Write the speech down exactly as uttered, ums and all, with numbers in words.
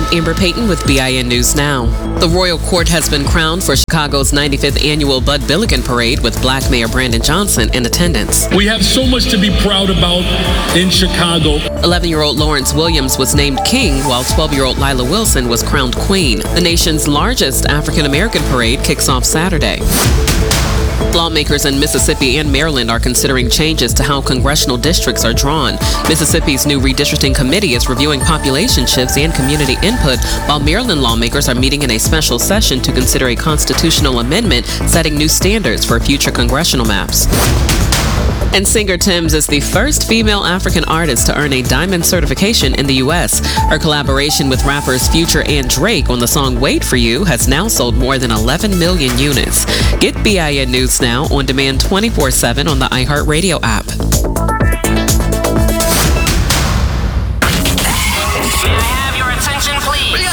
I'm Amber Payton with B I N News Now. The Royal Court has been crowned for Chicago's ninety-fifth annual Bud Billiken Parade with Black Mayor Brandon Johnson in attendance. We have so much to be proud about in Chicago. eleven-year-old Lawrence Williams was named king, while twelve-year-old Lila Wilson was crowned queen. The nation's largest African-American parade kicks off Saturday. Lawmakers in Mississippi and Maryland are considering changes to how congressional districts are drawn. Mississippi's new redistricting committee is reviewing population shifts and community input, while Maryland lawmakers are meeting in a special session to consider a constitutional amendment setting new standards for future congressional maps. And singer Tems is the first female African artist to earn a diamond certification in the U S. Her collaboration with rappers Future and Drake on the song Wait For You has now sold more than eleven million units. Get B I N News Now on demand twenty-four seven on the iHeartRadio app.